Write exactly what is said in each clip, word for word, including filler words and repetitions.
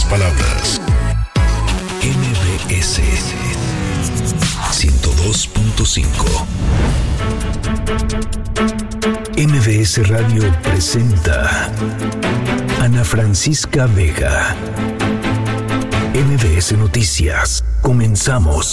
palabras. M B S ciento dos punto cinco. M B S Radio presenta Ana Francisca Vega. M B S Noticias. Comenzamos.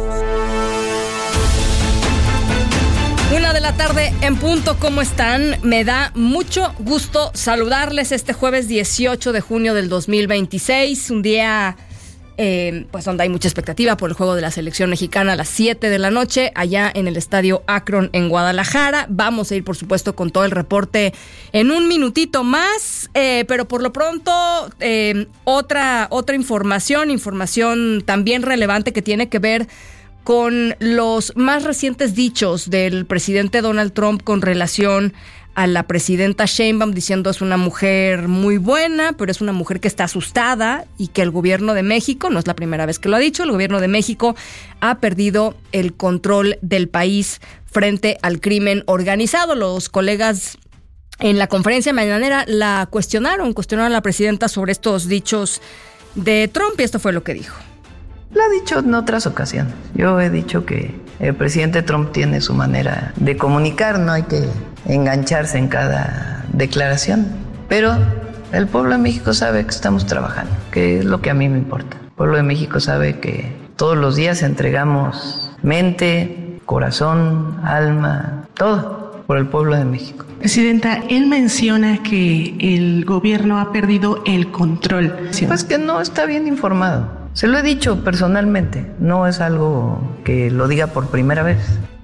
Una de la tarde en punto, ¿cómo están? Me da mucho gusto saludarles este jueves dieciocho de junio del dos mil veintiséis, un día eh, pues donde hay mucha expectativa por el juego de la selección mexicana a las siete de la noche, allá en el Estadio Akron en Guadalajara. Vamos a ir, por supuesto, con todo el reporte en un minutito más, eh, pero por lo pronto eh, otra, otra información, información también relevante que tiene que ver con los más recientes dichos del presidente Donald Trump con relación a la presidenta Sheinbaum, diciendo es una mujer muy buena, pero es una mujer que está asustada y que el gobierno de México, no es la primera vez que lo ha dicho, el gobierno de México ha perdido el control del país frente al crimen organizado. Los colegas en la conferencia mañanera la cuestionaron, cuestionaron a la presidenta sobre estos dichos de Trump y esto fue lo que dijo. Lo ha dicho en otras ocasiones. Yo he dicho que el presidente Trump tiene su manera de comunicar, no hay que engancharse en cada declaración. Pero el pueblo de México sabe que estamos trabajando, que es lo que a mí me importa. El pueblo de México sabe que todos los días entregamos mente, corazón, alma, todo por el pueblo de México. Presidenta, él menciona que el gobierno ha perdido el control. Pues que no está bien informado. Se lo he dicho personalmente, no es algo que lo diga por primera vez.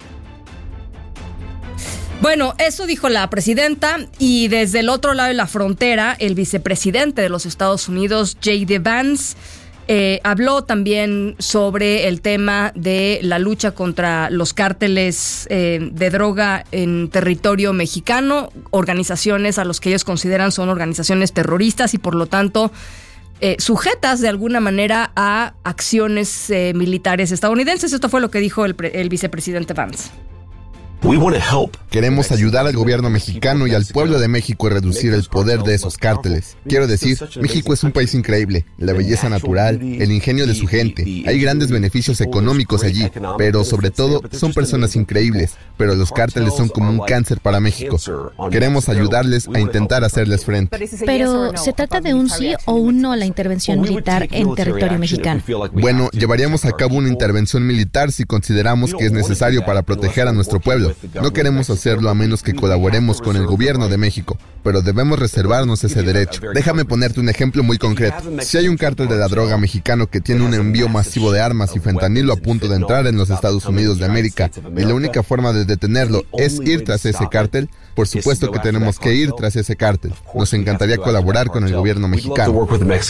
Bueno, eso dijo la presidenta y desde el otro lado de la frontera, el vicepresidente de los Estados Unidos, J D Vance, eh, habló también sobre el tema de la lucha contra los cárteles eh, de droga en territorio mexicano, organizaciones a los que ellos consideran son organizaciones terroristas y por lo tanto Eh, sujetas de alguna manera a acciones eh, militares estadounidenses. Esto fue lo que dijo el, pre- el vicepresidente Vance. Queremos ayudar al gobierno mexicano y al pueblo de México a reducir el poder de esos cárteles. Quiero decir, México es un país increíble, la belleza natural, el ingenio de su gente. Hay grandes beneficios económicos allí, pero sobre todo son personas increíbles. Pero los cárteles son como un cáncer para México. Queremos ayudarles a intentar hacerles frente. Pero, ¿se trata de un sí o un no a la intervención militar en territorio mexicano? Bueno, llevaríamos a cabo una intervención militar si consideramos que es necesario para proteger a nuestro pueblo. No queremos hacerlo a menos que colaboremos con el gobierno de México, pero debemos reservarnos ese derecho. Déjame ponerte un ejemplo muy concreto. Si hay un cártel de la droga mexicano que tiene un envío masivo de armas y fentanilo a punto de entrar en los Estados Unidos de América, y la única forma de detenerlo es ir tras ese cártel, por supuesto que tenemos que ir tras ese cártel. Nos encantaría colaborar con el gobierno mexicano.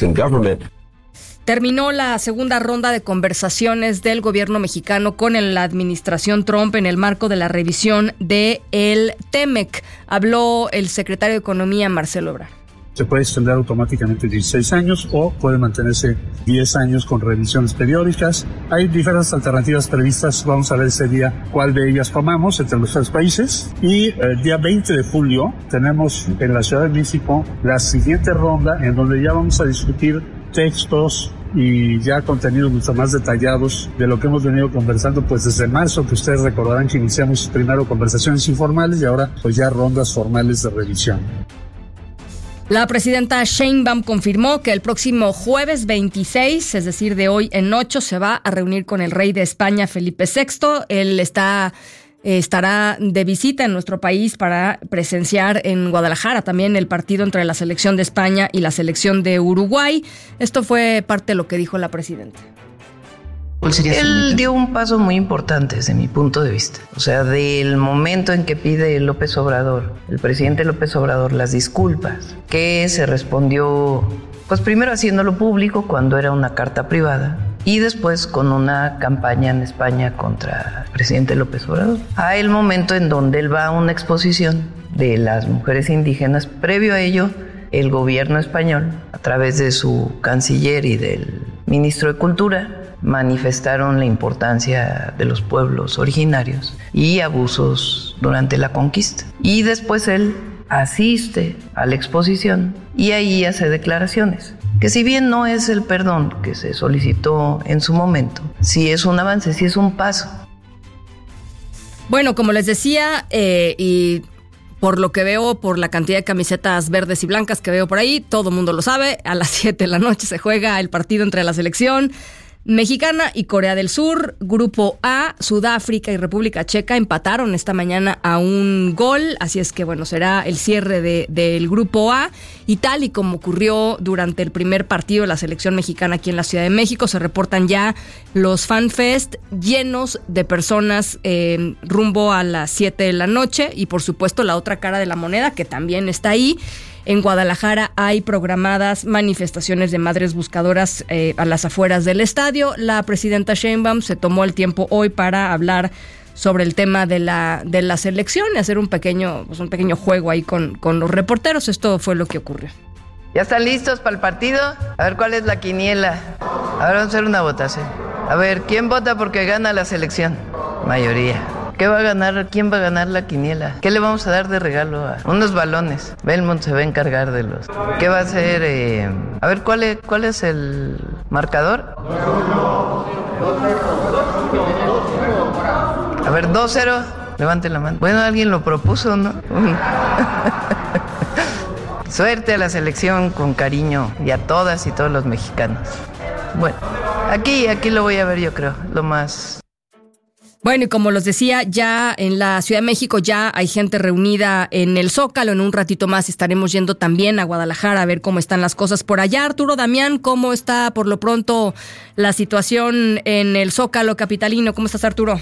Terminó la segunda ronda de conversaciones del gobierno mexicano con la administración Trump en el marco de la revisión de el TEMEC. Habló el secretario de Economía, Marcelo Ebrard. Se puede extender automáticamente dieciséis años o puede mantenerse diez años con revisiones periódicas. Hay diferentes alternativas previstas. Vamos a ver ese día cuál de ellas tomamos entre los tres países. Y el día veinte de julio tenemos en la Ciudad de México la siguiente ronda en donde ya vamos a discutir textos y ya contenidos mucho más detallados de lo que hemos venido conversando pues desde marzo, que ustedes recordarán que iniciamos primero conversaciones informales y ahora pues ya rondas formales de revisión. La presidenta Sheinbaum confirmó que el próximo jueves veintiséis, es decir, de hoy en ocho, se va a reunir con el rey de España, Felipe sexto. Él está estará de visita en nuestro país para presenciar en Guadalajara también el partido entre la selección de España y la selección de Uruguay. Esto fue parte de lo que dijo la presidenta. Él dio un paso muy importante desde mi punto de vista. O sea, del momento en que pide López Obrador, el presidente López Obrador, las disculpas, que se respondió, pues primero haciéndolo público cuando era una carta privada, y después con una campaña en España contra el presidente López Obrador. A el momento en donde él va a una exposición de las mujeres indígenas, previo a ello, el gobierno español, a través de su canciller y del ministro de Cultura, manifestaron la importancia de los pueblos originarios y abusos durante la conquista. Y después él asiste a la exposición y ahí hace declaraciones. que si bien no es el perdón que se solicitó en su momento, sí es un avance, sí es un paso. Bueno, como les decía, eh, y por lo que veo, por la cantidad de camisetas verdes y blancas que veo por ahí, todo el mundo lo sabe, a las siete de la noche se juega el partido entre la selección mexicana y Corea del Sur. Grupo A, Sudáfrica y República Checa empataron esta mañana a un gol, así es que bueno, será el cierre de, del Grupo A, y tal y como ocurrió durante el primer partido de la selección mexicana aquí en la Ciudad de México, se reportan ya los FanFest llenos de personas eh, rumbo a las siete de la noche, y por supuesto la otra cara de la moneda que también está ahí. En Guadalajara hay programadas manifestaciones de madres buscadoras eh, a las afueras del estadio. La presidenta Sheinbaum se tomó el tiempo hoy para hablar sobre el tema de la de la selección y hacer un pequeño pues un pequeño juego ahí con, con los reporteros. Esto fue lo que ocurrió. ¿Ya están listos para el partido? A ver, ¿cuál es la quiniela? A ver, vamos a hacer una votación. A ver, ¿quién vota porque gana la selección? Mayoría. ¿Qué va a ganar? ¿Quién va a ganar la quiniela? ¿Qué le vamos a dar de regalo? A unos balones. Belmont se va a encargar de los. ¿Qué va a hacer? Eh... A ver, ¿cuál es, cuál es el marcador? A ver, dos cero. Levanten la mano. Bueno, alguien lo propuso, ¿no? Suerte a la selección, con cariño, y a todas y todos los mexicanos. Bueno, aquí, aquí lo voy a ver, yo creo, lo más... Bueno, y como los decía, ya en la Ciudad de México ya hay gente reunida en el Zócalo. En un ratito más estaremos yendo también a Guadalajara a ver cómo están las cosas por allá. Arturo Damián, ¿cómo está por lo pronto la situación en el Zócalo capitalino? ¿Cómo estás, Arturo?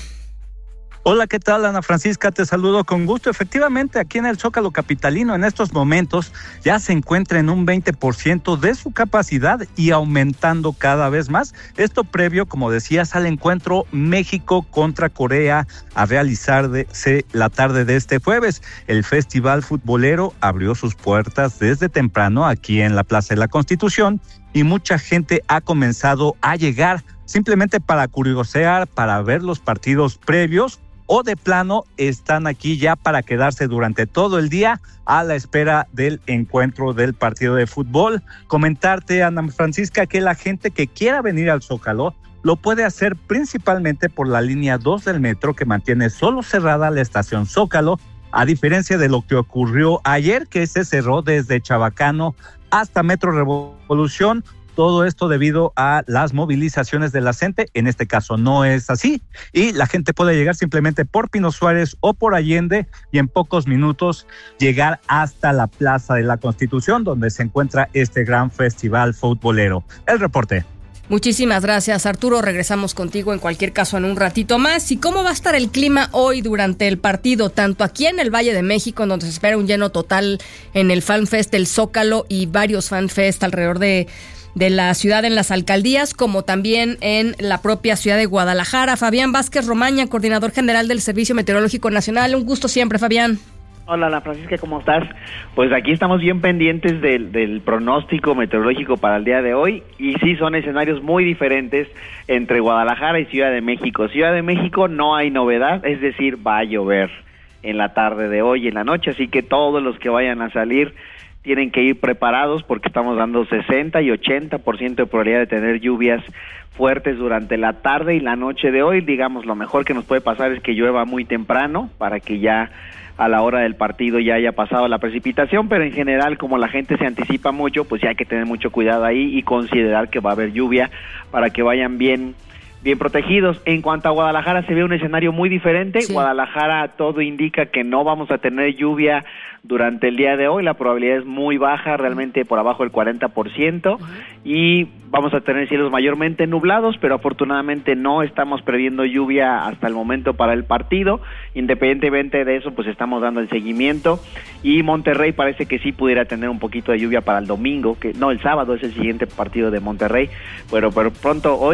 Hola, ¿qué tal, Ana Francisca? Te saludo con gusto. Efectivamente, aquí en el Zócalo capitalino en estos momentos ya se encuentra en un veinte por ciento de su capacidad y aumentando cada vez más. Esto previo, como decías, al encuentro México contra Corea a realizarse la tarde de este jueves. El Festival Futbolero abrió sus puertas desde temprano aquí en la Plaza de la Constitución y mucha gente ha comenzado a llegar simplemente para curiosear, para ver los partidos previos, o de plano están aquí ya para quedarse durante todo el día a la espera del encuentro del partido de fútbol. Comentarte, Ana Francisca, que la gente que quiera venir al Zócalo lo puede hacer principalmente por la línea dos del metro, que mantiene solo cerrada la estación Zócalo, a diferencia de lo que ocurrió ayer, que se cerró desde Chabacano hasta Metro Revolución. Todo esto debido a las movilizaciones de la gente. En este caso no es así. Y la gente puede llegar simplemente por Pino Suárez o por Allende y en pocos minutos llegar hasta la Plaza de la Constitución, donde se encuentra este gran festival futbolero. El reporte. Muchísimas gracias, Arturo. Regresamos contigo en cualquier caso en un ratito más. ¿Y cómo va a estar el clima hoy durante el partido? Tanto aquí en el Valle de México, donde se espera un lleno total en el FanFest, el Zócalo y varios FanFest alrededor de... de la ciudad en las alcaldías, como también en la propia ciudad de Guadalajara. Fabián Vázquez Romaña, coordinador general del Servicio Meteorológico Nacional. Un gusto siempre, Fabián. Hola, Ana Francisca, ¿cómo estás? Pues aquí estamos bien pendientes del, del pronóstico meteorológico para el día de hoy, y sí, son escenarios muy diferentes entre Guadalajara y Ciudad de México. Ciudad de México no hay novedad, es decir, va a llover en la tarde de hoy y en la noche, así que todos los que vayan a salir tienen que ir preparados porque estamos dando sesenta y ochenta por ciento de probabilidad de tener lluvias fuertes durante la tarde y la noche de hoy. Digamos, lo mejor que nos puede pasar es que llueva muy temprano para que ya a la hora del partido ya haya pasado la precipitación, pero en general, como la gente se anticipa mucho, pues ya hay que tener mucho cuidado ahí y considerar que va a haber lluvia para que vayan bien bien protegidos. En cuanto a Guadalajara, se ve un escenario muy diferente. Sí. Guadalajara, todo indica que no vamos a tener lluvia durante el día de hoy, la probabilidad es muy baja, realmente por abajo del cuarenta por ciento, uh-huh. y vamos a tener cielos mayormente nublados, pero afortunadamente no estamos previendo lluvia hasta el momento para el partido. Independientemente de eso, pues estamos dando el seguimiento, y Monterrey parece que sí pudiera tener un poquito de lluvia para el domingo, que no, el sábado es el siguiente partido de Monterrey, pero, pero pronto hoy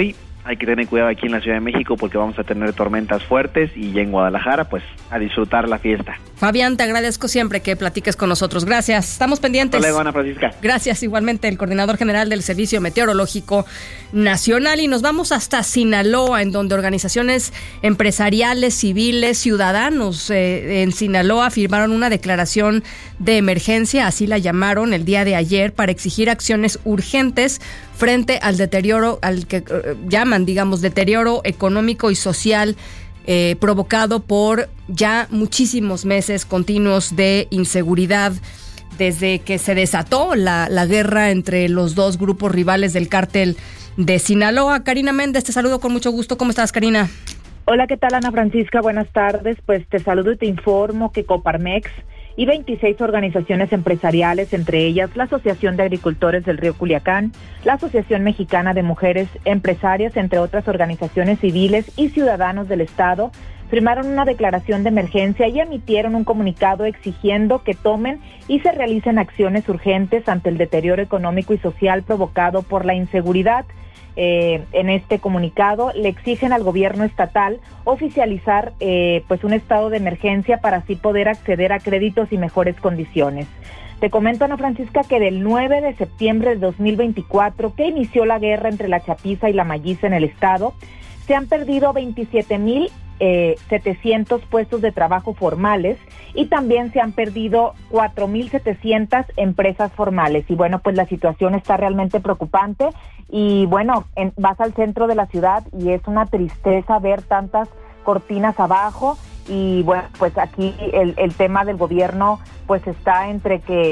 hay que tener cuidado aquí en la Ciudad de México porque vamos a tener tormentas fuertes y ya en Guadalajara, pues a disfrutar la fiesta. Fabián, te agradezco siempre que platiques con nosotros. Gracias. Estamos pendientes. Hasta luego, Ana Francisca. Gracias, igualmente, el coordinador general del Servicio Meteorológico Nacional. Y nos vamos hasta Sinaloa, en donde organizaciones empresariales, civiles, ciudadanos eh, en Sinaloa firmaron una declaración de emergencia, así la llamaron el día de ayer, para exigir acciones urgentes frente al deterioro, al que eh, llaman, digamos, deterioro económico y social eh, provocado por ya muchísimos meses continuos de inseguridad desde que se desató la, la guerra entre los dos grupos rivales del cártel de Sinaloa. Karina Méndez, te saludo con mucho gusto. ¿Cómo estás, Karina? Hola, ¿qué tal, Ana Francisca? Buenas tardes. Pues te saludo y te informo que Coparmex y veintiséis organizaciones empresariales, entre ellas la Asociación de Agricultores del Río Culiacán, la Asociación Mexicana de Mujeres Empresarias, entre otras organizaciones civiles y ciudadanos del Estado, firmaron una declaración de emergencia y emitieron un comunicado exigiendo que tomen y se realicen acciones urgentes ante el deterioro económico y social provocado por la inseguridad. Eh, en este comunicado le exigen al gobierno estatal oficializar eh, pues un estado de emergencia para así poder acceder a créditos y mejores condiciones. Te comento, Ana Francisca, que del nueve de septiembre de dos mil veinticuatro, que inició la guerra entre la chapiza y la malliza en el estado, se han perdido veintisiete mil setecientos puestos de trabajo formales y también se han perdido cuatro mil setecientas empresas formales. Y bueno, pues la situación está realmente preocupante y bueno, en, vas al centro de la ciudad y es una tristeza ver tantas cortinas abajo y bueno, pues aquí el, el tema del gobierno pues está entre que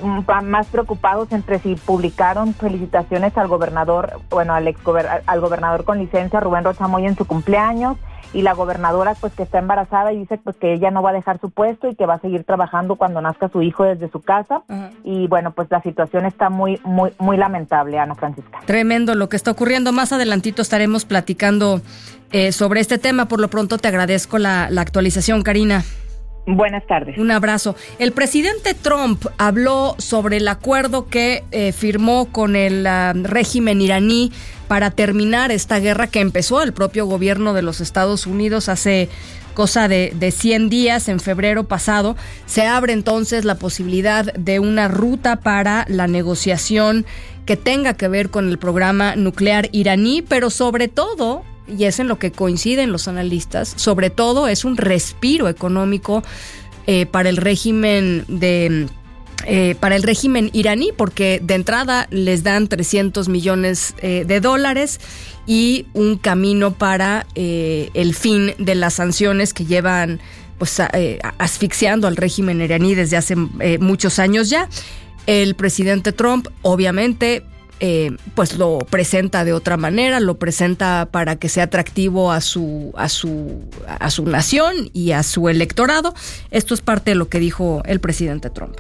más preocupados entre si publicaron felicitaciones al gobernador, bueno, al ex al gobernador con licencia, Rubén Rocha Moya, en su cumpleaños, y la gobernadora pues que está embarazada y dice pues que ella no va a dejar su puesto y que va a seguir trabajando cuando nazca su hijo desde su casa. Uh-huh. Y bueno, pues la situación está muy muy muy lamentable, Ana Francisca. Tremendo lo que está ocurriendo. Más adelantito estaremos platicando eh, sobre este tema. Por lo pronto te agradezco la, la actualización, Karina. Buenas tardes. Un abrazo. El presidente Trump habló sobre el acuerdo que eh, firmó con el uh, régimen iraní para terminar esta guerra que empezó el propio gobierno de los Estados Unidos hace cosa de, de cien días, en febrero pasado. Se abre entonces la posibilidad de una ruta para la negociación que tenga que ver con el programa nuclear iraní, pero sobre todo, y es en lo que coinciden los analistas, sobre todo es un respiro económico eh, para el régimen de eh, para el régimen iraní, porque de entrada les dan trescientos millones eh, de dólares y un camino para eh, el fin de las sanciones que llevan pues eh, asfixiando al régimen iraní desde hace eh, muchos años ya. El presidente Trump, obviamente, Eh, pues lo presenta de otra manera, lo presenta para que sea atractivo a su, a su, a su nación y a su electorado. Esto es parte de lo que dijo el presidente Trump.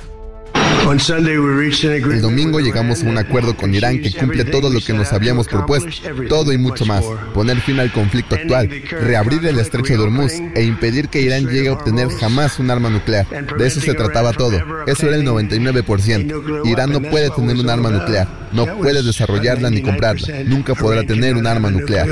El domingo llegamos a un acuerdo con Irán que cumple todo lo que nos habíamos propuesto, todo y mucho más. Poner fin al conflicto actual, reabrir el estrecho de Hormuz e impedir que Irán llegue a obtener jamás un arma nuclear. De eso se trataba todo. Eso era el noventa y nueve por ciento. Irán no puede tener un arma nuclear, no puede desarrollarla ni comprarla, nunca podrá tener un arma nuclear.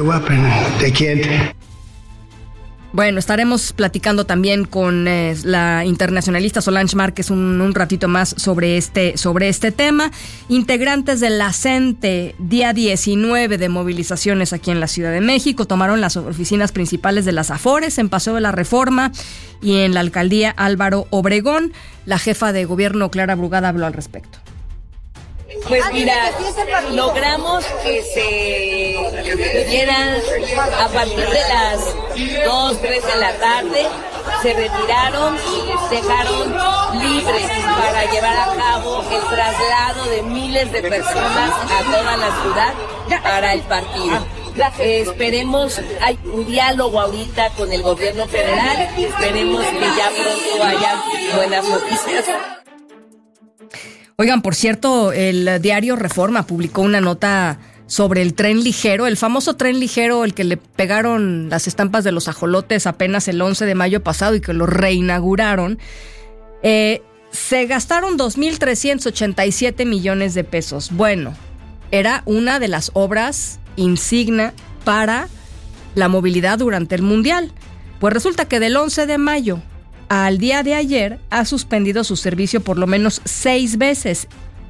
Bueno, estaremos platicando también con eh, la internacionalista Solange Márquez un, un ratito más sobre este, sobre este tema. Integrantes de la CENTE, día diecinueve de movilizaciones aquí en la Ciudad de México, tomaron las oficinas principales de las Afores en Paseo de la Reforma y en la alcaldía Álvaro Obregón. La jefa de gobierno, Clara Brugada, habló al respecto. Pues mira, logramos que se dieran a partir de las dos, tres de la tarde, se retiraron, dejaron libres para llevar a cabo el traslado de miles de personas a toda la ciudad para el partido. Eh, esperemos, hay un diálogo ahorita con el gobierno federal, esperemos que ya pronto haya buenas noticias. Oigan, por cierto, el diario Reforma publicó una nota sobre el tren ligero, el famoso tren ligero, el que le pegaron las estampas de los ajolotes apenas el once de mayo pasado y que lo reinauguraron. Eh, se gastaron dos mil trescientos ochenta y siete millones de pesos. Bueno, era una de las obras insignia para la movilidad durante el Mundial. Pues resulta que del once de mayo al día de ayer ha suspendido su servicio por lo menos seis veces.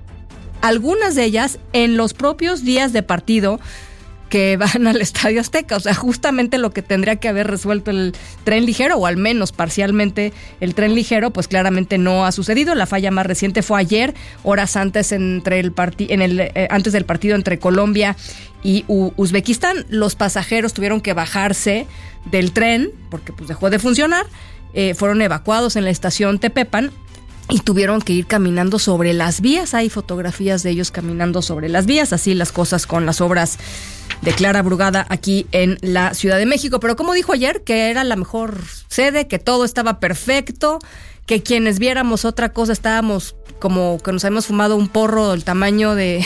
Algunas de ellas en los propios días de partido que van al Estadio Azteca, o sea, justamente lo que tendría que haber resuelto el tren ligero, o al menos parcialmente el tren ligero, pues claramente no ha sucedido. La falla más reciente fue ayer, horas antes entre el parti- en el eh, antes del partido entre Colombia y U- Uzbekistán. Los pasajeros tuvieron que bajarse del tren porque pues dejó de funcionar, eh, fueron evacuados en la estación Tepepan y tuvieron que ir caminando sobre las vías. Hay fotografías de ellos caminando sobre las vías, así las cosas con las obras de Clara Brugada aquí en la Ciudad de México. Pero como dijo ayer, que era la mejor sede, que todo estaba perfecto, que quienes viéramos otra cosa estábamos como que nos habíamos fumado un porro del tamaño de,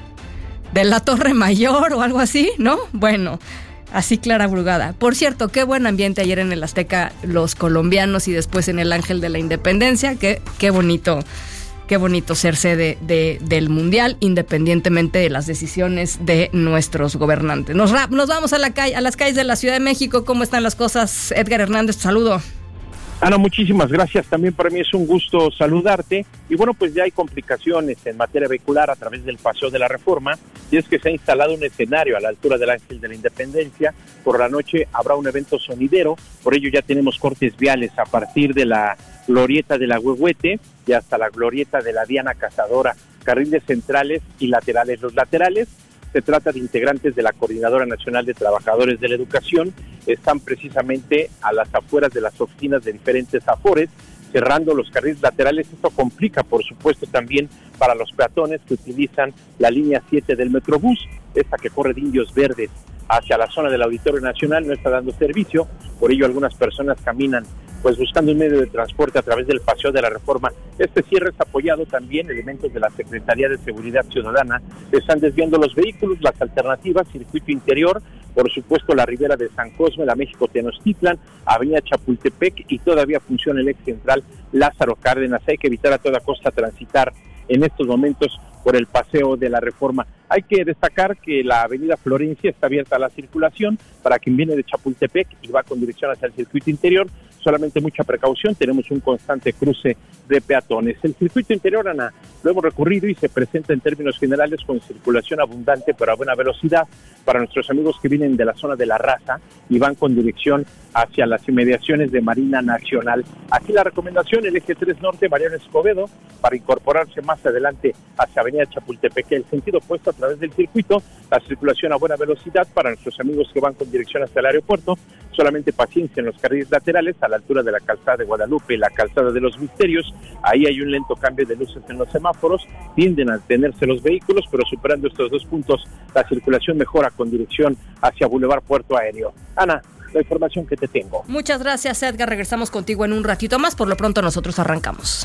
de la Torre Mayor o algo así, ¿no? Bueno, así Clara Brugada. Por cierto, qué buen ambiente ayer en el Azteca, los colombianos, y después en el Ángel de la Independencia. Qué, qué bonito, qué bonito ser sede de, del Mundial, independientemente de las decisiones de nuestros gobernantes. Nos, nos vamos a, la calle, a las calles de la Ciudad de México. ¿Cómo están las cosas? Edgar Hernández, saludo. Ana, muchísimas gracias. También para mí es un gusto saludarte. Y bueno, pues ya hay complicaciones en materia vehicular a través del Paseo de la Reforma, y es que se ha instalado un escenario a la altura del Ángel de la Independencia. Por la noche habrá un evento sonidero, por ello ya tenemos cortes viales a partir de la glorieta de la Huehuete y hasta la glorieta de la Diana Cazadora, carriles centrales y laterales. Los laterales se trata de integrantes de la Coordinadora Nacional de Trabajadores de la Educación, están precisamente a las afueras de las oficinas de diferentes afores, cerrando los carriles laterales. Esto complica, por supuesto, también para los peatones que utilizan la línea siete del Metrobús, esta que corre de Indios Verdes hacia la zona del Auditorio Nacional, no está dando servicio, por ello algunas personas caminan pues buscando un medio de transporte a través del Paseo de la Reforma. Este cierre es apoyado también, elementos de la Secretaría de Seguridad Ciudadana están desviando los vehículos, las alternativas, circuito interior, por supuesto la Ribera de San Cosme, la México Tenochtitlan, Avenida Chapultepec, y todavía funciona el ex central Lázaro Cárdenas. Hay que evitar a toda costa transitar en estos momentos por el Paseo de la Reforma. Hay que destacar que la avenida Florencia está abierta a la circulación para quien viene de Chapultepec y va con dirección hacia el circuito interior. Solamente mucha precaución, tenemos un constante cruce de peatones. El circuito interior, Ana, lo hemos recorrido y se presenta en términos generales con circulación abundante pero a buena velocidad para nuestros amigos que vienen de la zona de La Raza y van con dirección hacia las inmediaciones de Marina Nacional. Aquí la recomendación, el eje tres Norte, Mariano Escobedo, para incorporarse más adelante hacia Avenida Chapultepec, el sentido opuesto a través del circuito, la circulación a buena velocidad para nuestros amigos que van con dirección hacia el aeropuerto. Solamente paciencia en los carriles laterales a la altura de la calzada de Guadalupe y la calzada de los Misterios. Ahí hay un lento cambio de luces en los semáforos, tienden a detenerse los vehículos, pero superando estos dos puntos la circulación mejora con dirección hacia Boulevard Puerto Aéreo. Ana, la información que te tengo. Muchas gracias, Edgar. Regresamos contigo en un ratito más. Por lo pronto nosotros arrancamos.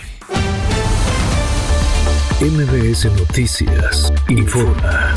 M B S Noticias informa.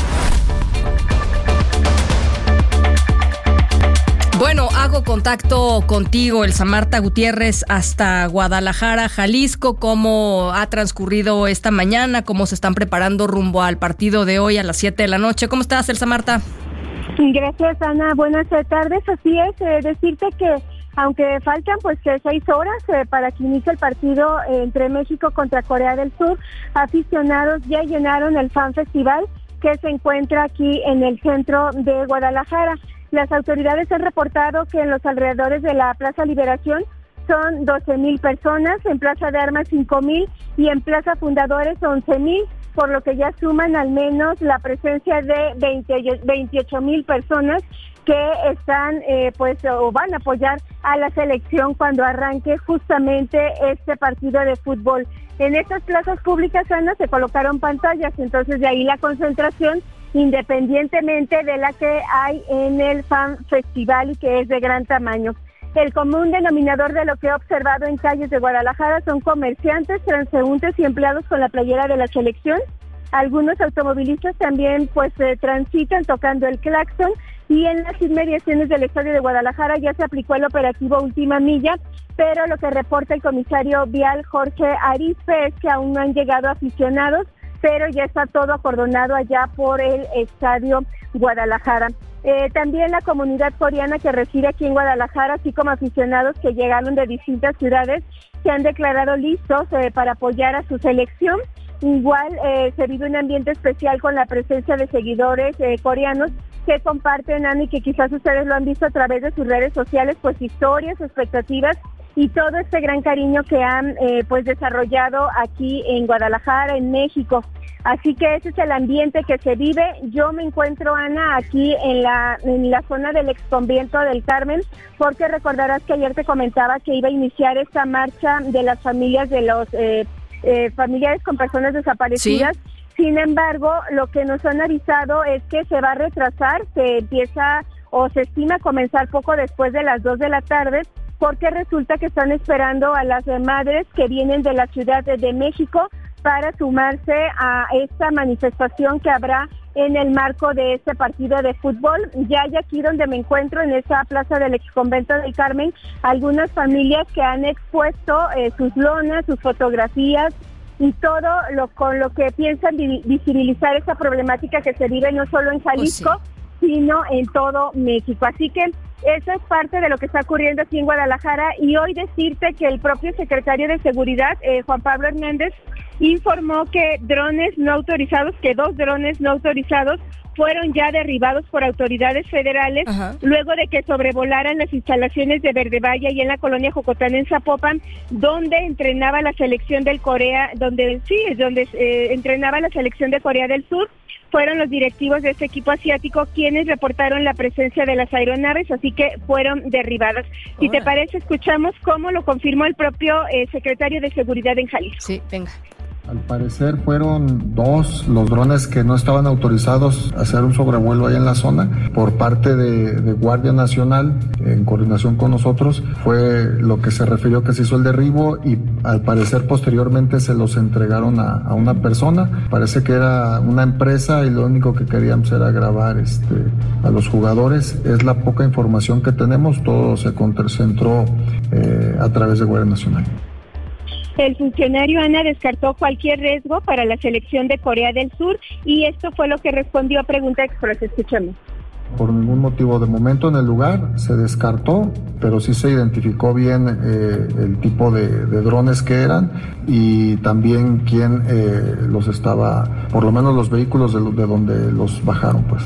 Bueno, hago contacto contigo, Elsa Marta Gutiérrez, hasta Guadalajara, Jalisco. ¿Cómo ha transcurrido esta mañana? ¿Cómo se están preparando rumbo al partido de hoy a las siete de la noche? ¿Cómo estás, Elsa Marta? Gracias, Ana. Buenas tardes. Así es, eh, decirte que aunque faltan pues eh, seis horas eh, para que inicie el partido eh, entre México contra Corea del Sur, aficionados ya llenaron el Fan Festival que se encuentra aquí en el centro de Guadalajara. Las autoridades han reportado que en los alrededores de la Plaza Liberación son doce mil personas, en Plaza de Armas cinco mil y en Plaza Fundadores once mil, por lo que ya suman al menos la presencia de veintiocho mil personas que están eh, pues o van a apoyar a la selección cuando arranque justamente este partido de fútbol. En estas plazas públicas, Ana, se colocaron pantallas, entonces de ahí la concentración, independientemente de la que hay en el Fan Festival y que es de gran tamaño. El común denominador de lo que he observado en calles de Guadalajara son comerciantes, transeúntes y empleados con la playera de la selección. Algunos automovilistas también pues eh, transitan tocando el claxon, y en las inmediaciones del estadio de Guadalajara ya se aplicó el operativo Última Milla, pero lo que reporta el comisario vial Jorge Arizpe es que aún no han llegado aficionados, pero ya está todo acordonado allá por el estadio Guadalajara. Eh, también la comunidad coreana que reside aquí en Guadalajara, así como aficionados que llegaron de distintas ciudades, se han declarado listos eh, para apoyar a su selección. Igual eh, se vive un ambiente especial con la presencia de seguidores eh, coreanos que comparten, Ana, y que quizás ustedes lo han visto a través de sus redes sociales, pues historias, expectativas y todo este gran cariño que han eh, pues desarrollado aquí en Guadalajara, en México. Así que ese es el ambiente que se vive. Yo me encuentro, Ana, aquí en la en la zona del exconvento del Carmen, porque recordarás que ayer te comentaba que iba a iniciar esta marcha de las familias de los eh, eh, familiares con personas desaparecidas. Sí. Sin embargo, lo que nos han avisado es que se va a retrasar, se empieza o se estima comenzar poco después de las dos de la tarde, porque resulta que están esperando a las madres que vienen de la Ciudad de México para sumarse a esta manifestación que habrá en el marco de este partido de fútbol. Ya hay aquí donde me encuentro, en esa plaza del exconvento del Carmen, algunas familias que han expuesto eh, sus lonas, sus fotografías y todo lo con lo que piensan vi- visibilizar esta problemática que se vive no solo en Jalisco, oh, sí. sino en todo México. Así que eso es parte de lo que está ocurriendo aquí en Guadalajara, y hoy decirte que el propio secretario de Seguridad, eh, Juan Pablo Hernández, informó que drones no autorizados, que dos drones no autorizados fueron ya derribados por autoridades federales. Ajá. Luego de que sobrevolaran las instalaciones de Verde Valle y en la colonia Jocotán en Zapopan, donde entrenaba la selección del Corea, donde sí, donde eh, entrenaba la selección de Corea del Sur. Fueron los directivos de este equipo asiático quienes reportaron la presencia de las aeronaves, así que fueron derribadas. Hola. Si te parece, escuchamos cómo lo confirmó el propio eh, secretario de Seguridad en Jalisco. Sí, venga. Al parecer fueron dos los drones que no estaban autorizados a hacer un sobrevuelo ahí en la zona por parte de, de Guardia Nacional, en coordinación con nosotros. Fue lo que se refirió que se hizo el derribo y al parecer posteriormente se los entregaron a, a una persona. Parece que era una empresa y lo único que queríamos era grabar este, a los jugadores. Es la poca información que tenemos, todo se concentró eh, a través de Guardia Nacional. El funcionario, Ana, descartó cualquier riesgo para la selección de Corea del Sur y esto fue lo que respondió a Pregunta Express. Escuchemos. Por ningún motivo de momento en el lugar se descartó, pero sí se identificó bien eh, el tipo de, de drones que eran y también quién eh, los estaba, por lo menos los vehículos de, de donde los bajaron, pues.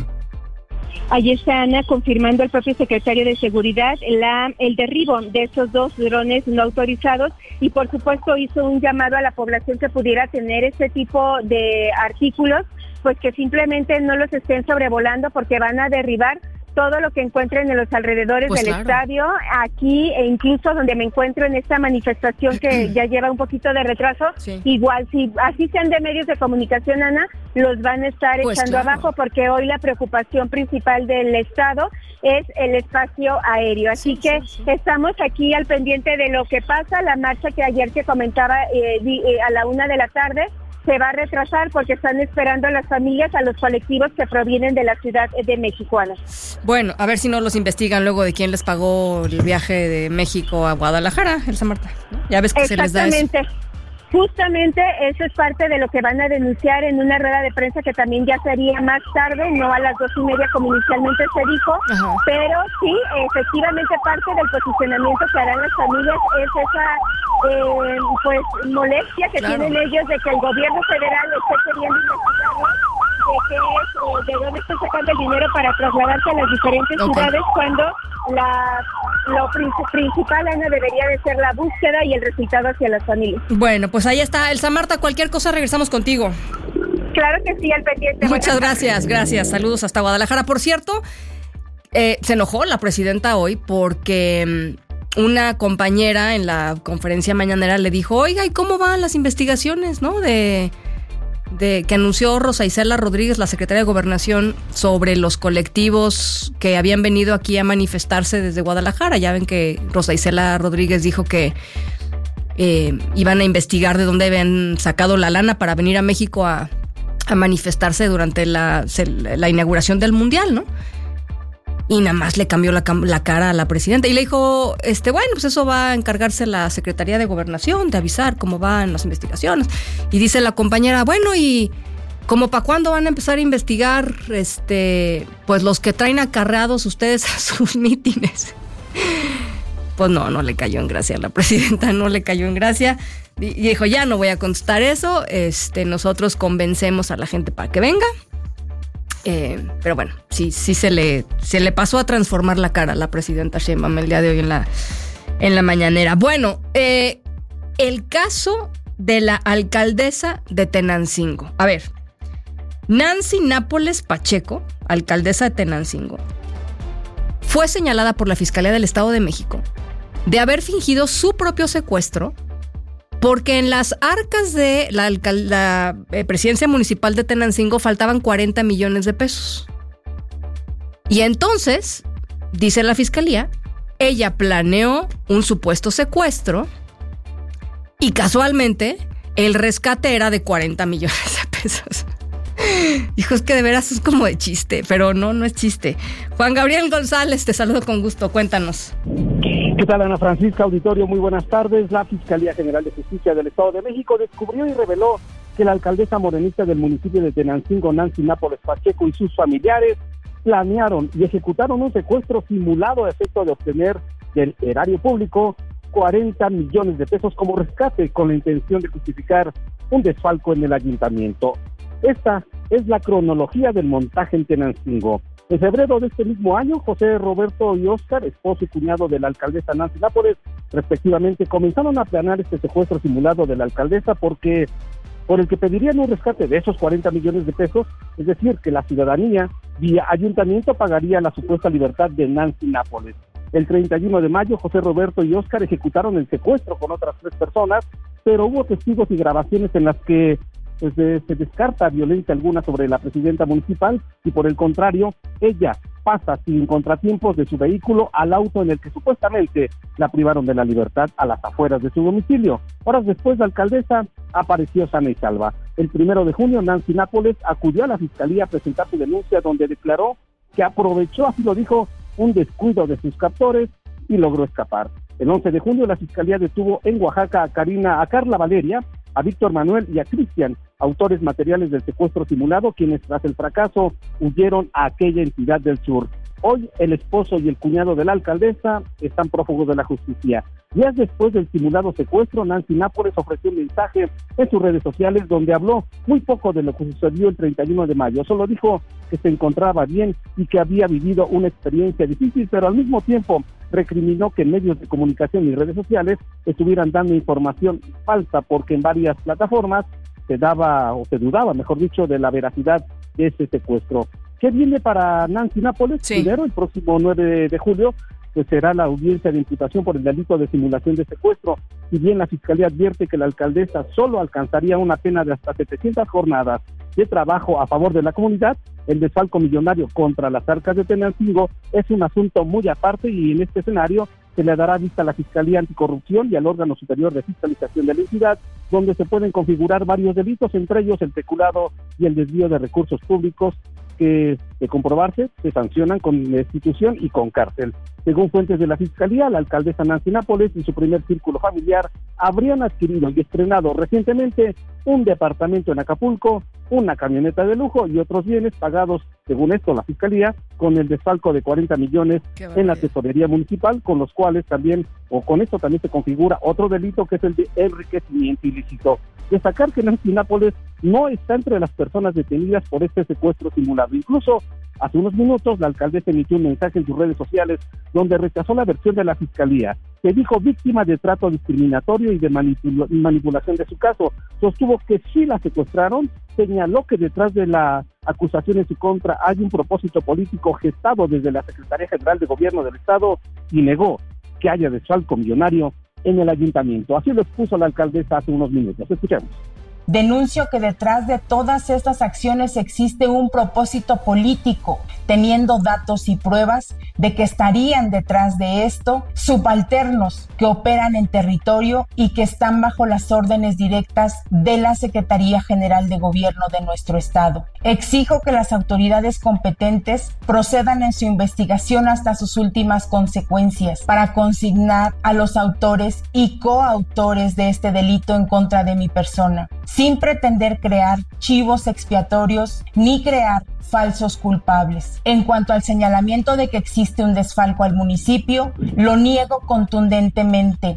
Allí está, Ana, confirmando el propio secretario de Seguridad la, el derribo de estos dos drones no autorizados y por supuesto hizo un llamado a la población que pudiera tener este tipo de artículos, pues que simplemente no los estén sobrevolando porque van a derribar todo lo que encuentren en los alrededores pues del claro. estadio, aquí e incluso donde me encuentro en esta manifestación que ya lleva un poquito de retraso, sí. igual si así sean de medios de comunicación, Ana, los van a estar pues echando claro. abajo porque hoy la preocupación principal del Estado es el espacio aéreo, así sí, que sí, sí. estamos aquí al pendiente de lo que pasa. La marcha que ayer te comentaba eh, di, eh, a la una de la tarde se va a retrasar porque están esperando a las familias, a los colectivos que provienen de la Ciudad de México, Ana. Bueno, a ver si no los investigan luego de quién les pagó el viaje de México a Guadalajara, Elsa Marta. Ya ves que se les da eso. Exactamente. Justamente eso es parte de lo que van a denunciar en una rueda de prensa que también ya sería más tarde, no a las dos y media como inicialmente se dijo, Ajá. pero sí, efectivamente parte del posicionamiento que harán las familias es esa eh, pues molestia que claro. tienen ellos de que el gobierno federal esté queriendo investigarlo, de que es, eh, de dónde está sacando el dinero para trasladarse a las diferentes okay. ciudades cuando la lo principal, Ana, debería de ser la búsqueda y el resultado hacia las familias. Bueno, pues ahí está, Elsa Marta, cualquier cosa regresamos contigo. Claro que sí, al pendiente. Muchas gracias, gracias. Saludos hasta Guadalajara. Por cierto, eh, se enojó la presidenta hoy porque una compañera en la conferencia mañanera le dijo, oiga, ¿y cómo van las investigaciones, no? De... de que anunció Rosa Isela Rodríguez, la secretaria de Gobernación, sobre los colectivos que habían venido aquí a manifestarse desde Guadalajara. Ya ven que Rosa Isela Rodríguez dijo que eh, iban a investigar de dónde habían sacado la lana para venir a México a, a manifestarse durante la, la inauguración del Mundial, ¿no? Y nada más le cambió la, la cara a la presidenta y le dijo, este, bueno, pues eso va a encargarse la Secretaría de Gobernación de avisar cómo van las investigaciones. Y dice la compañera, bueno, y ¿Cómo para cuándo van a empezar a investigar este, pues los que traen acarreados ustedes a sus mítines? Pues no, no le cayó en gracia a la presidenta, no le cayó en gracia. Y dijo, ya no voy a contestar eso, este, nosotros convencemos a la gente para que venga. Eh, pero bueno, sí, sí se le, se le pasó a transformar la cara a la presidenta Sheinbaum el día de hoy en la, en la mañanera. Bueno, eh, el caso de la alcaldesa de Tenancingo. A ver, Nancy Nápoles Pacheco, alcaldesa de Tenancingo, fue señalada por la Fiscalía del Estado de México de haber fingido su propio secuestro porque en las arcas de la, alcal- la eh, presidencia municipal de Tenancingo faltaban cuarenta millones de pesos. Y entonces, dice la Fiscalía, ella planeó un supuesto secuestro y casualmente el rescate era de cuarenta millones de pesos. Hijo, es que de veras es como de chiste, pero no, no es chiste. Juan Gabriel González, te saludo con gusto, cuéntanos. ¿Qué tal, Ana Francisca? Auditorio, muy buenas tardes. La Fiscalía General de Justicia del Estado de México descubrió y reveló que la alcaldesa morenista del municipio de Tenancingo, Nancy Nápoles Pacheco, y sus familiares planearon y ejecutaron un secuestro simulado a efecto de obtener del erario público cuarenta millones de pesos como rescate con la intención de justificar un desfalco en el ayuntamiento. Esta es la cronología del montaje en Tenancingo. En febrero de este mismo año, José Roberto y Óscar, esposo y cuñado de la alcaldesa Nancy Nápoles, respectivamente, comenzaron a planear este secuestro simulado de la alcaldesa porque por el que pedirían un rescate de esos cuarenta millones de pesos, es decir, que la ciudadanía vía ayuntamiento pagaría la supuesta libertad de Nancy Nápoles. El treinta y uno de mayo, José Roberto y Óscar ejecutaron el secuestro con otras tres personas, pero hubo testigos y grabaciones en las que pues, eh, se descarta violencia alguna sobre la presidenta municipal y por el contrario, ella pasa sin contratiempos de su vehículo al auto en el que supuestamente la privaron de la libertad a las afueras de su domicilio. Horas después, la alcaldesa apareció sana y salva. El primero de junio, Nancy Nápoles acudió a la fiscalía a presentar su denuncia donde declaró que aprovechó, así lo dijo, un descuido de sus captores y logró escapar. El once de junio, la fiscalía detuvo en Oaxaca a Karina, a Carla Valeria, a Víctor Manuel y a Cristian, autores materiales del secuestro simulado, quienes tras el fracaso huyeron a aquella entidad del sur. Hoy el esposo y el cuñado de la alcaldesa están prófugos de la justicia. Días después del simulado secuestro, Nancy Nápoles ofreció un mensaje en sus redes sociales donde habló muy poco de lo que sucedió el treinta y uno de mayo. Solo dijo que se encontraba bien y que había vivido una experiencia difícil, pero al mismo tiempo recriminó que medios de comunicación y redes sociales estuvieran dando información falsa porque en varias plataformas se daba o se dudaba, mejor dicho, de la veracidad de ese secuestro. ¿Qué viene para Nancy Nápoles? Sí. Primero, el próximo nueve de julio, pues será la audiencia de imputación por el delito de simulación de secuestro. Si bien la Fiscalía advierte que la alcaldesa solo alcanzaría una pena de hasta setecientas jornadas de trabajo a favor de la comunidad, el desfalco millonario contra las arcas de Tenancingo es un asunto muy aparte y en este escenario se le dará vista a la Fiscalía Anticorrupción y al órgano superior de fiscalización de la entidad, donde se pueden configurar varios delitos, entre ellos el peculado y el desvío de recursos públicos, que de comprobarse se sancionan con destitución y con cárcel. Según fuentes de la Fiscalía, la alcaldesa Nancy Nápoles y su primer círculo familiar habrían adquirido y estrenado recientemente un departamento en Acapulco, una camioneta de lujo y otros bienes pagados, según esto la Fiscalía, con el desfalco de cuarenta millones en la tesorería municipal, con los cuales también, o con esto también se configura otro delito que es el de enriquecimiento ilícito. Destacar que Nancy Nápoles no está entre las personas detenidas por este secuestro simulado. Incluso hace unos minutos la alcaldesa emitió un mensaje en sus redes sociales donde rechazó la versión de la Fiscalía, que dijo víctima de trato discriminatorio y de manipula- manipulación de su caso. Sostuvo que sí la secuestraron, señaló que detrás de la acusación en su contra hay un propósito político gestado desde la Secretaría General de Gobierno del Estado y negó que haya desfalco millonario en el ayuntamiento. Así lo expuso la alcaldesa hace unos minutos. Escuchemos. Denuncio que detrás de todas estas acciones existe un propósito político, teniendo datos y pruebas de que estarían detrás de esto subalternos que operan en territorio y que están bajo las órdenes directas de la Secretaría General de Gobierno de nuestro estado. Exijo que las autoridades competentes procedan en su investigación hasta sus últimas consecuencias para consignar a los autores y coautores de este delito en contra de mi persona. sin pretender crear chivos expiatorios ni crear falsos culpables. En cuanto al señalamiento de que existe un desfalco al municipio, lo niego contundentemente.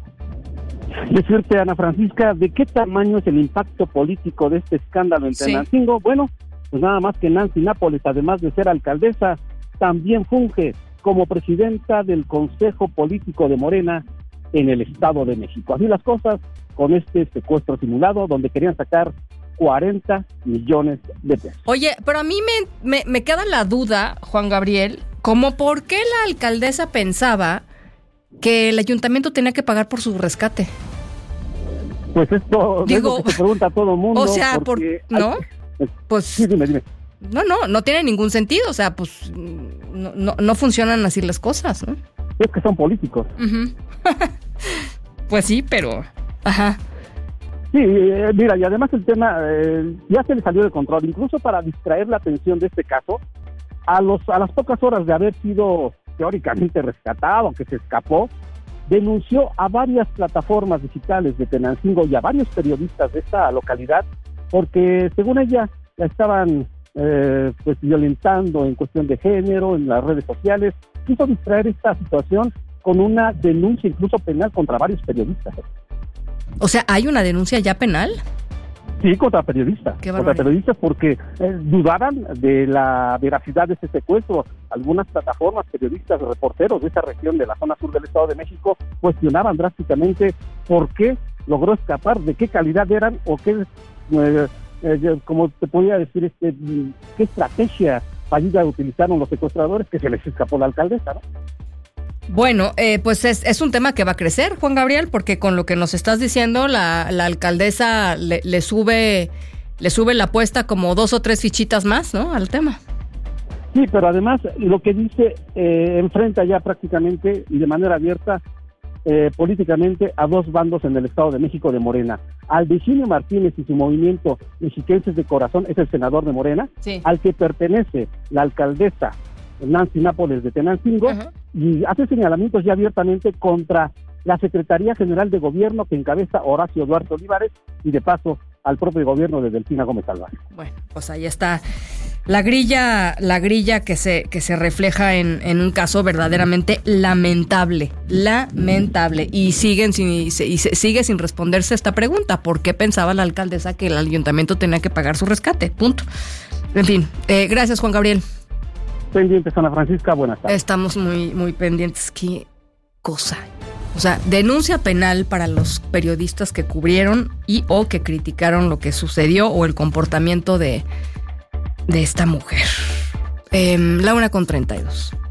Decirte, Ana Francisca, ¿de qué tamaño es el impacto político de este escándalo en Tenancingo? Sí. Bueno, pues nada más que Nancy Nápoles, además de ser alcaldesa, también funge como presidenta del Consejo Político de Morena en el Estado de México. Así las cosas con este secuestro simulado donde querían sacar cuarenta millones de pesos. Oye, pero a mí me, me, me queda la duda, Juan Gabriel, como por qué la alcaldesa pensaba que el ayuntamiento tenía que pagar por su rescate. Pues esto Digo, es lo que se pregunta a todo el mundo. O sea, porque, por, ¿no? Hay, pues sí, dime, dime. No, no, no tiene ningún sentido. O sea, pues no, no, no funcionan así las cosas, ¿no? Es que son políticos. Uh-huh. Pues sí, pero... Ajá. Sí, eh, mira, y además el tema eh, ya se le salió de control, incluso para distraer la atención de este caso, a los a las pocas horas de haber sido teóricamente rescatado, que se escapó, denunció a varias plataformas digitales de Tenancingo y a varios periodistas de esta localidad, porque según ella la estaban eh, pues violentando en cuestión de género, en las redes sociales. Quiso distraer esta situación con una denuncia incluso penal contra varios periodistas. O sea, ¿hay una denuncia ya penal? Sí, contra periodistas, contra periodistas porque eh, dudaban de la veracidad de este secuestro. Algunas plataformas, periodistas, reporteros de esa región de la zona sur del Estado de México cuestionaban drásticamente por qué logró escapar, de qué calidad eran o qué, eh, eh, como te podría decir, este, qué estrategia fallida utilizaron los secuestradores que se les escapó la alcaldesa, ¿no? Bueno, eh, pues es, es un tema que va a crecer, Juan Gabriel, porque con lo que nos estás diciendo, la, la alcaldesa le, le sube le sube la apuesta como dos o tres fichitas más, ¿no?, al tema. Sí, pero además lo que dice eh, enfrenta ya prácticamente y de manera abierta eh, políticamente a dos bandos en el Estado de México de Morena. Al Virginio Martínez y su movimiento Mexiquenses de Corazón, es el senador de Morena, sí, al que pertenece la alcaldesa Nancy Nápoles de Tenancingo, uh-huh, y hace señalamientos ya abiertamente contra la Secretaría General de Gobierno que encabeza Horacio Duarte Olivares y de paso al propio gobierno de Delfina Gómez Álvarez. Bueno, pues ahí está la grilla, la grilla que se, que se refleja en, en un caso verdaderamente lamentable, lamentable, y siguen sin, y se, y se, sigue sin responderse esta pregunta: ¿por qué pensaba la alcaldesa que el ayuntamiento tenía que pagar su rescate? Punto. En fin, eh, gracias, Juan Gabriel. Pendientes, Ana Francisca, buenas tardes. Estamos muy, muy pendientes. Qué cosa. O sea, denuncia penal para los periodistas que cubrieron y o que criticaron lo que sucedió o el comportamiento de, de esta mujer. Eh, la una con treinta y dos.